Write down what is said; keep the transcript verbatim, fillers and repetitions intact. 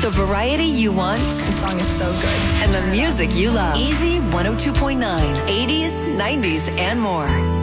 The variety you want. The song is so good. And the music you love. Easy one oh two point nine, eighties, nineties, and more.